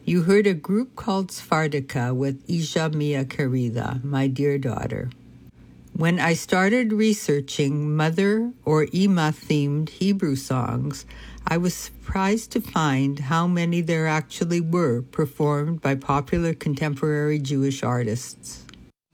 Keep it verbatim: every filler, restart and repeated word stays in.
You heard a group called Svardika with Isha Mia Karida, My Dear Daughter. When I started researching mother or Ima-themed Hebrew songs, I was surprised to find how many there actually were performed by popular contemporary Jewish artists.